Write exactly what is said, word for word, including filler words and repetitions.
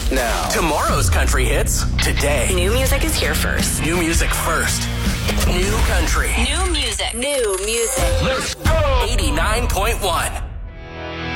now. Tomorrow's country hits today. New music is here first. New music first. New country. New music. New music. Let's go. eighty-nine point one.